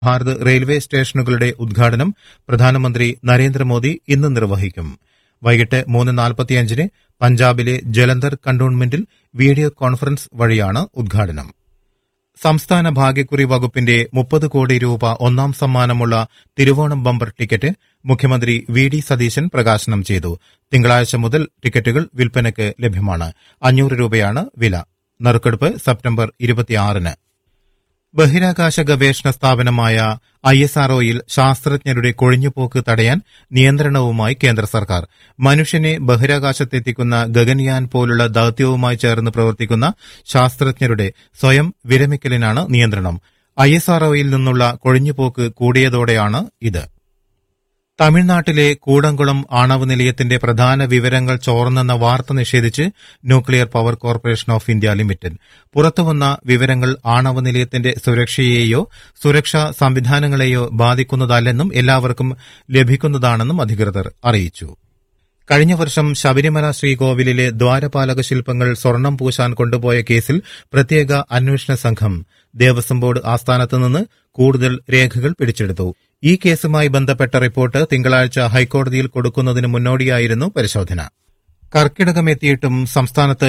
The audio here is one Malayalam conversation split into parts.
ഭാരത് റെയിൽവേ സ്റ്റേഷനുകളുടെ ഉദ്ഘാടനം പ്രധാനമന്ത്രി നരേന്ദ്രമോദി ഇന്ന് നിർവഹിക്കും. വൈകിട്ട് 3:45 പഞ്ചാബിലെ ജലന്ധർ കന്റോൺമെന്റിൽ വീഡിയോ കോൺഫറൻസ് വഴിയാണ് ഉദ്ഘാടനം. സംസ്ഥാന ഭാഗ്യക്കുറി വകുപ്പിന്റെ 30 കോടി രൂപ ഒന്നാം സമ്മാനമുള്ള തിരുവോണം ബമ്പർ ടിക്കറ്റ് മുഖ്യമന്ത്രി വി.ഡി. സതീശൻ പ്രകാശനം ചെയ്തു. തിങ്കളാഴ്ച മുതൽ ടിക്കറ്റുകൾ വിൽപ്പനയ്ക്ക് ലഭ്യമാണ്. 500 രൂപയാണ് വില. നറുക്കെടുപ്പ് സെപ്റ്റംബർ 26-ന്. ബഹിരാകാശ ഗവേഷണ സ്ഥാപനമായ ISROയിൽ ശാസ്ത്രജ്ഞരുടെ കൊഴിഞ്ഞുപോക്ക് തടയാൻ നിയന്ത്രണവുമായി കേന്ദ്ര സർക്കാർ. മനുഷ്യനെ ബഹിരാകാശത്തെത്തിക്കുന്ന ഗഗൻയാൻ പോലുള്ള ദൌത്യവുമായി ചേർന്ന് പ്രവർത്തിക്കുന്ന ശാസ്ത്രജ്ഞരുടെ സ്വയം വിരമിക്കലിനാണ് നിയന്ത്രണം. ISROയിൽ നിന്നുള്ള കൊഴിഞ്ഞുപോക്ക് കൂടിയതോടെയാണ് ഇത്. തമിഴ്നാട്ടിലെ കൂടംകുളം ആണവ നിലയത്തിന്റെ പ്രധാന വിവരങ്ങൾ ചോർന്നെന്ന വാർത്ത നിഷേധിച്ച് nuclear power corporation of India limited. പുറത്തുവന്ന വിവരങ്ങൾ ആണവ നിലയത്തിന്റെ സുരക്ഷയെയോ സുരക്ഷാ സംവിധാനങ്ങളെയോ ബാധിക്കുന്നതല്ലെന്നും എല്ലാവർക്കും ലഭിക്കുന്നതാണെന്നും അധികൃതർ അറിയിച്ചു. കഴിഞ്ഞ വർഷം ശബരിമല ശ്രീകോവിലിലെ ദ്വാരപാലക ശില്പങ്ങൾ സ്വർണം പൂശാൻ കൊണ്ടുപോയ കേസിൽ പ്രത്യേക അന്വേഷണ സംഘം ദേവസ്വം ബോർഡ് ആസ്ഥാനത്തുനിന്ന് കൂടുതൽ രേഖകൾ പിടിച്ചെടുത്തു. ഈ കേസുമായി ബന്ധപ്പെട്ട റിപ്പോർട്ട് തിങ്കളാഴ്ച ഹൈക്കോടതിയിൽ കൊടുക്കുന്നതിന് മുന്നോടിയായിരുന്നു പരിശോധന. കർക്കിടകമെത്തിയിട്ടും സംസ്ഥാനത്ത്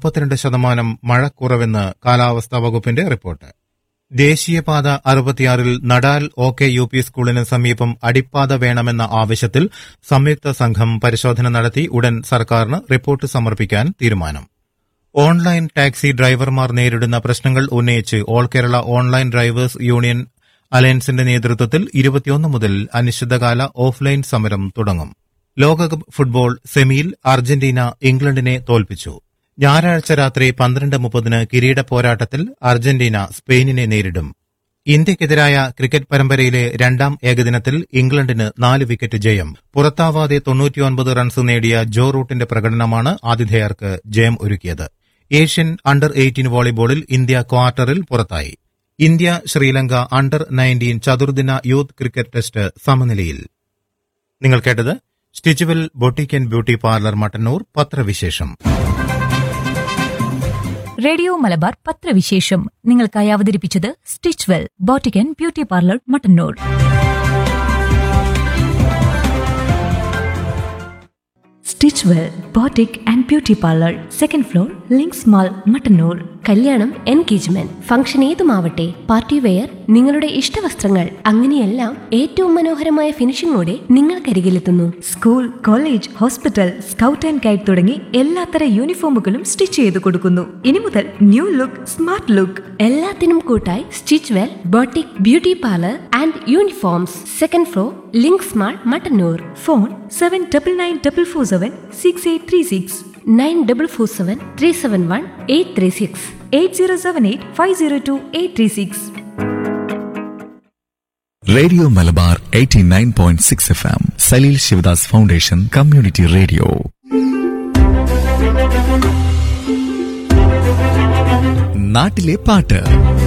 32% മഴക്കുറവെന്ന് കാലാവസ്ഥാ വകുപ്പിന്റെ റിപ്പോർട്ട്. ദേശീയപാത 66-ൽ നടാൽ OK UP സ്കൂളിന് സമീപം അടിപ്പാത വേണമെന്ന ആവശ്യത്തിൽ സംയുക്ത സംഘം പരിശോധന നടത്തി ഉടൻ സർക്കാരിന് റിപ്പോർട്ട് സമർപ്പിക്കാൻ തീരുമാനം. ഓൺലൈൻ ടാക്സി ഡ്രൈവർമാർ നേരിടുന്ന പ്രശ്നങ്ങൾ ഉന്നയിച്ച് all Kerala online drivers union അലയൻസിന്റെ നേതൃത്വത്തിൽ 21 മുതൽ അനിശ്ചിതകാല ഓഫ്ലൈൻ സമരം തുടങ്ങും. ലോകകപ്പ് ഫുട്ബോൾ സെമിയിൽ അർജന്റീന ഇംഗ്ലണ്ടിനെ തോൽപ്പിച്ചു. ഞായറാഴ്ച രാത്രി 12:30 കിരീട പോരാട്ടത്തിൽ അർജന്റീന സ്പെയിനിനെ നേരിടും. ഇന്ത്യയ്ക്കെതിരായ ക്രിക്കറ്റ് പരമ്പരയിലെ രണ്ടാം ഏകദിനത്തിൽ ഇംഗ്ലണ്ടിന് 4 വിക്കറ്റ് ജയം. പുറത്താവാതെ 99 റൺസ് നേടിയ ജോ റൂട്ടിന്റെ പ്രകടനമാണ് ആതിഥേയർക്ക് ജയം ഒരുക്കിയത്. ഏഷ്യൻ അണ്ടർ 18 വോളിബോളിൽ ഇന്ത്യ ക്വാർട്ടറിൽ പുറത്തായി. India Sri Lanka under 19 ചതുർദിന youth cricket test സമനിലയിൽ. നിങ്ങൾ കേട്ടത് Stitchwell boutique and beauty parlour Mattannur പത്രവിശേഷം. റേഡിയോ മലബാർ പത്രവിശേഷം നിങ്ങൾക്കായി അവതരിപ്പിച്ചത് Stitchwell boutique and beauty parlour Mattannur. Stitchwell boutique and beauty parlour, second floor, links mall, Mattannur. കല്യാണം, എൻഗേജ്മെന്റ്, ഫംഗ്ഷൻ ഏതുമാവട്ടെ, പാർട്ടി വെയർ, നിങ്ങളുടെ ഇഷ്ടവസ്ത്രങ്ങൾ, അങ്ങനെയെല്ലാം ഏറ്റവും മനോഹരമായ ഫിനിഷിംഗോടെ നിങ്ങൾക്കരികിലെത്തുന്നു. School, college, hospital, scout and guide തുടങ്ങി എല്ലാത്തര യൂണിഫോമുകളും സ്റ്റിച്ച് ചെയ്ത് കൊടുക്കുന്നു. ഇനി മുതൽ ന്യൂ ലുക്ക്, സ്മാർട്ട് ലുക്ക്. എല്ലാത്തിനും കൂട്ടായി Stitchwell boutique beauty parlour and uniforms, second floor, links mall, Mattannur. Phone 7994476836, 9447371836, 8078502836. Radio Malabar 89.6 FM, Saleel Sivadas foundation community radio. നാട്ടിലെ പാട്ട്.